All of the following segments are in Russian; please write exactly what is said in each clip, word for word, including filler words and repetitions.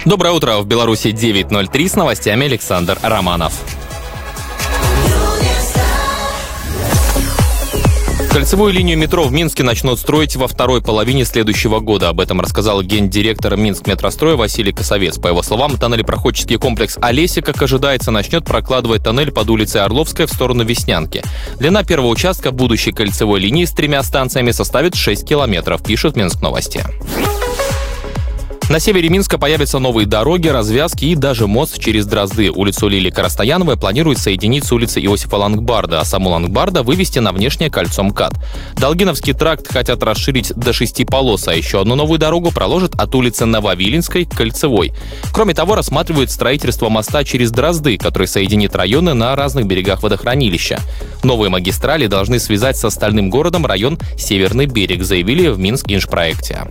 Доброе утро. В Беларуси девять ноль три, с новостями Александр Романов. Кольцевую линию метро в Минске начнут строить во второй половине следующего года. Об этом рассказал гендиректор Минскметростроя Василий Косовец. По его словам, тоннелепроходческий комплекс «Олеся», как ожидается, начнет прокладывать тоннель под улицей Орловская в сторону Веснянки. Длина первого участка будущей кольцевой линии с тремя станциями составит шесть километров, пишут Минск Новости. На севере Минска появятся новые дороги, развязки и даже мост через Дрозды. Улицу Лилии Коростаяновой планируют соединить с улицей Иосифа Лангбарда, а саму Лангбарда вывести на внешнее кольцо МКАД. Долгиновский тракт хотят расширить до шести полос, а еще одну новую дорогу проложат от улицы Нововиленской к Кольцевой. Кроме того, рассматривают строительство моста через Дрозды, который соединит районы на разных берегах водохранилища. Новые магистрали должны связать с остальным городом район Северный берег, заявили в Минск-Инжпроекте.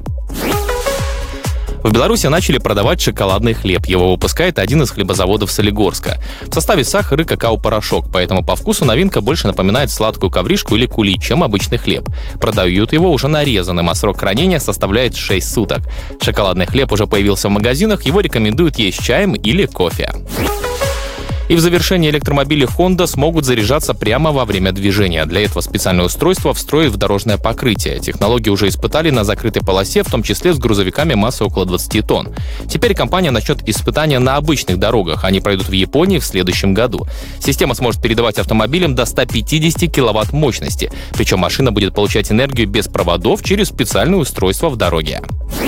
В Беларуси начали продавать шоколадный хлеб. Его выпускает один из хлебозаводов Солигорска. В составе сахар и какао-порошок, поэтому по вкусу новинка больше напоминает сладкую ковришку или кули, чем обычный хлеб. Продают его уже нарезанным, а срок хранения составляет шесть суток. Шоколадный хлеб уже появился в магазинах, его рекомендуют есть с чаем или кофе. И в завершении электромобили Honda смогут заряжаться прямо во время движения. Для этого специальное устройство встроят в дорожное покрытие. Технологию уже испытали на закрытой полосе, в том числе с грузовиками массой около двадцати тонн. Теперь компания начнет испытания на обычных дорогах. Они пройдут в Японии в следующем году. Система сможет передавать автомобилям до ста пятидесяти киловатт мощности. Причем машина будет получать энергию без проводов через специальное устройство в дороге.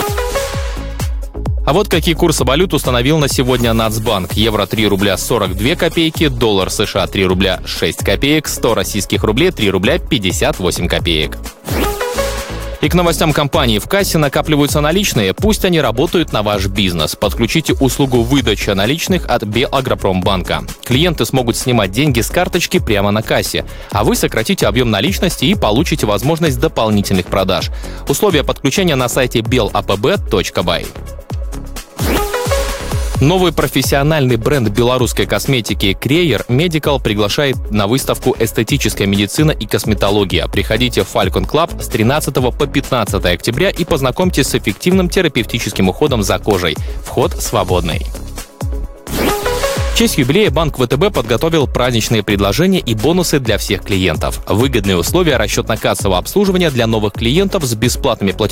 А вот какие курсы валют установил на сегодня Нацбанк. Евро три рубля сорок две копейки, доллар США три рубля шесть копеек, сто российских рублей три рубля пятьдесят восемь копеек. И к новостям компании. В кассе накапливаются наличные, пусть они работают на ваш бизнес. Подключите услугу выдачи наличных от Белагропромбанка. Клиенты смогут снимать деньги с карточки прямо на кассе, а вы сократите объем наличности и получите возможность дополнительных продаж. Условия подключения на сайте бел а пэ бэ точка бай. Новый профессиональный бренд белорусской косметики Креер Medical приглашает на выставку «Эстетическая медицина и косметология». Приходите в Falcon Club с тринадцатого по пятнадцатое октября и познакомьтесь с эффективным терапевтическим уходом за кожей. Вход свободный. В честь юбилея Банк вэ тэ бэ подготовил праздничные предложения и бонусы для всех клиентов. Выгодные условия расчетно-кассового обслуживания для новых клиентов с бесплатными платежами